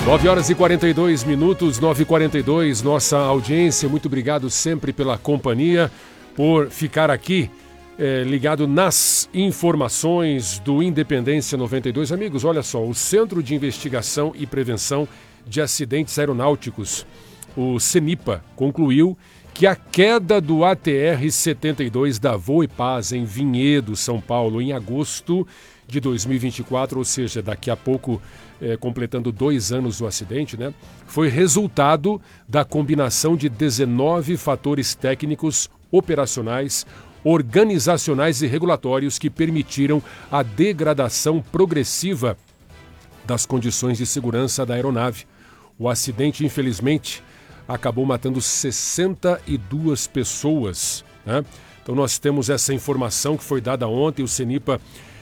9h42, 9h42, nossa audiência, muito obrigado sempre pela companhia, por ficar aqui ligado nas informações do Independência 92. Amigos, olha só, o Centro de Investigação e Prevenção de Acidentes Aeronáuticos, o CENIPA, concluiu que a queda do ATR-72 da Voo e Paz em Vinhedo, São Paulo, em agosto de 2024, ou seja, daqui a pouco, completando 2 anos do acidente, né, foi resultado da combinação de 19 fatores técnicos, operacionais, organizacionais e regulatórios que permitiram a degradação progressiva das condições de segurança da aeronave. O acidente, infelizmente, acabou matando 62 pessoas, né? Então nós temos essa informação que foi dada ontem, o CENIPA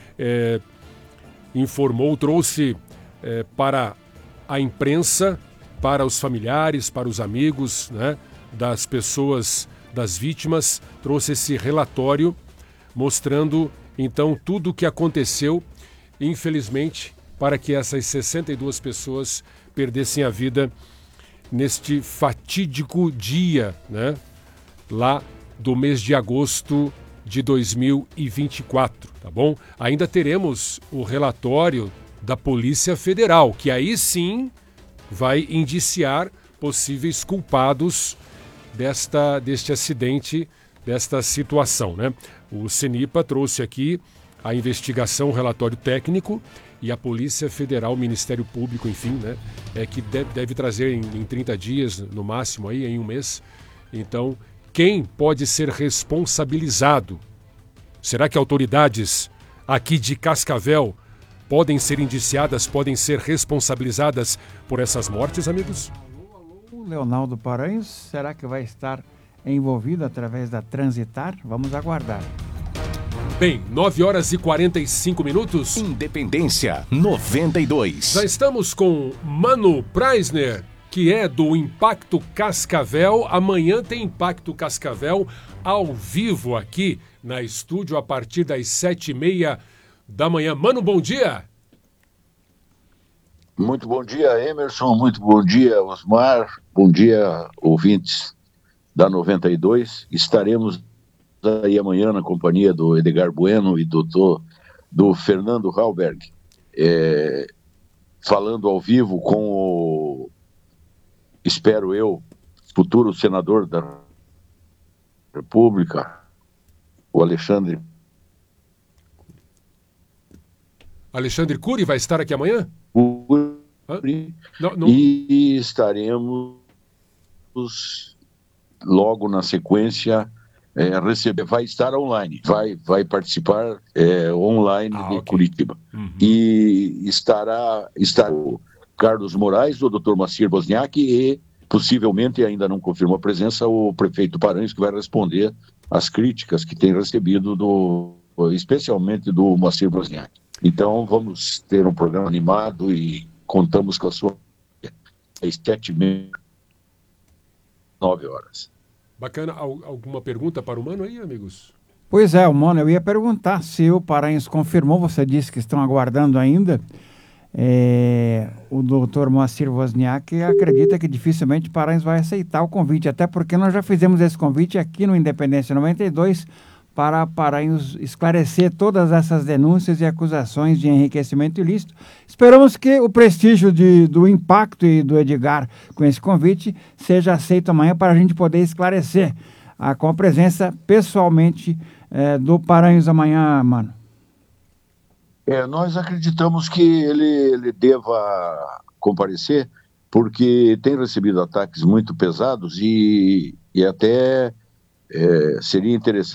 informou, trouxe para a imprensa, para os familiares, para os amigos, né, das pessoas, das vítimas, trouxe esse relatório mostrando então tudo o que aconteceu, infelizmente, para que essas 62 pessoas perdessem a vida neste fatídico dia, né, lá do mês de agosto de 2024, tá bom? Ainda teremos o relatório da Polícia Federal, que aí sim vai indiciar possíveis culpados deste acidente, desta situação, né? O CENIPA trouxe aqui a investigação, o relatório técnico, e a Polícia Federal, o Ministério Público, enfim, né, que deve trazer em 30 dias, no máximo, aí, em 1 mês. Então, quem pode ser responsabilizado? Será que autoridades aqui de Cascavel podem ser indiciadas, podem ser responsabilizadas por essas mortes, amigos? O Leonardo Paranhos, será que vai estar envolvido através da Transitar? Vamos aguardar. Bem, 9h45. Independência 92. Já estamos com Mano Preisner, que é do Impacto Cascavel. Amanhã tem Impacto Cascavel ao vivo aqui na estúdio a partir das 7h30 da manhã. Mano, bom dia. Muito bom dia, Emerson. Muito bom dia, Osmar. Bom dia, ouvintes da 92. Estaremos aí amanhã na companhia do Edgar Bueno e do Fernando Halberg, falando ao vivo com o, espero eu, futuro senador da República, o Alexandre Cury vai estar aqui amanhã? Não. E estaremos logo na sequência vai estar online, vai participar online de okay. Curitiba. Uhum. E estará o Carlos Moraes, o Dr. Moacir Wozniak e, possivelmente, ainda não confirmou a presença, o prefeito Paranhos, que vai responder às críticas que tem recebido, especialmente do Moacir Wozniak. Então, vamos ter um programa animado e contamos com a sua às 7h30, 9h. Bacana. Alguma pergunta para o Mano aí, amigos? Pois é, Mano, eu ia perguntar se o Paranhos confirmou, você disse que estão aguardando ainda. O doutor Moacir Wozniak acredita que dificilmente Paranhos vai aceitar o convite, até porque nós já fizemos esse convite aqui no Independência 92 para Paranhos esclarecer todas essas denúncias e acusações de enriquecimento ilícito. Esperamos que o prestígio do Impacto e do Edgar com esse convite seja aceito amanhã para a gente poder esclarecer com a presença pessoalmente do Paranhos amanhã, Mano. Nós acreditamos que ele deva comparecer, porque tem recebido ataques muito pesados e até seria interessante